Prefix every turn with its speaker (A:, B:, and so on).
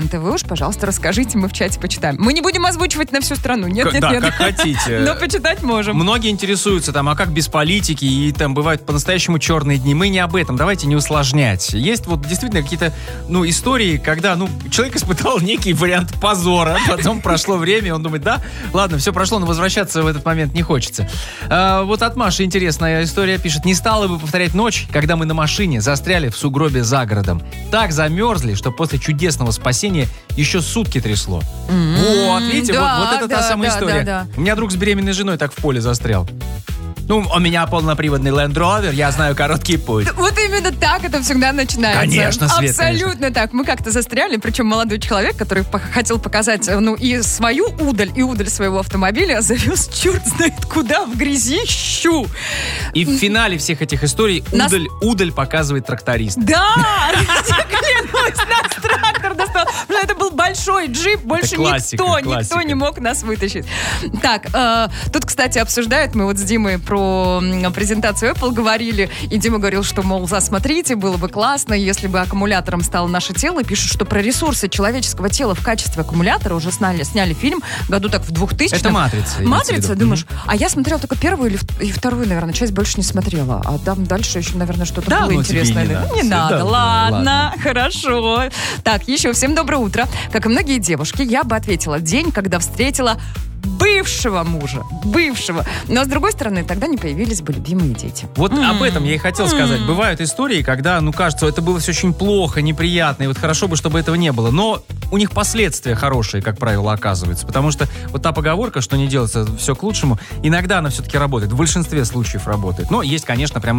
A: варианты, вы уж, пожалуйста, расскажите, мы в чате почитаем. Мы не будем озвучивать на всю страну, нет.
B: Да, как хотите.
A: Но почитать можем.
B: Многие интересуются, а как без политики, и там бывают по-настоящему черные дни. Мы не об этом, давайте не усложнять. Есть действительно какие-то, истории, когда, человек испытал некий вариант позора, потом прошло время, он думает, да, ладно, все прошло, но возвращаться в этот момент не хочется. От Маши интересная история пишет: не стала бы повторять ночь, когда мы на машине застряли в сугробе за городом. Так замерзли, что после чудесного спасения еще сутки трясло. Вот, видите, вот это та самая история.
A: Да.
B: У меня друг с беременной женой так в поле застрял. У меня полноприводный Land Rover, я знаю короткий путь.
A: Вот именно так это всегда начинается.
B: Конечно, Свет,
A: абсолютно
B: конечно.
A: так. Мы как-то застряли, причем молодой человек, который хотел показать, и свою удаль, и удаль своего автомобиля, завез черт знает куда, в грязищу.
B: И в финале всех этих историй удаль показывает тракторист.
A: Да! Клянусь, нас трактор достал. Это был большой джип, больше никто не мог нас вытащить. Так, тут, кстати, обсуждают, мы с Димой про презентацию Apple говорили, и Дима говорил, что, мол, смотрите, было бы классно, если бы аккумулятором стало наше тело. Пишут, что про ресурсы человеческого тела в качестве аккумулятора уже сняли фильм году так в 2000-м.
B: Это «Матрица».
A: «Матрица», думаешь? А я смотрела только первую и вторую, наверное, часть, больше не смотрела. А там дальше еще, наверное, что-то было интересное.
B: Не
A: надо. Ладно, хорошо. Так, еще всем доброе утро. Как и многие девушки, я бы ответила: день, когда встретила бывшего мужа. Но, с другой стороны, тогда не появились бы любимые дети.
B: Об этом я и хотел сказать. Бывают истории, когда, кажется, это было все очень плохо, неприятно, и хорошо бы, чтобы этого не было. Но у них последствия хорошие, как правило, оказываются. Потому что та поговорка, что не делается все к лучшему, иногда она все-таки работает. В большинстве случаев работает. Но есть, конечно, прям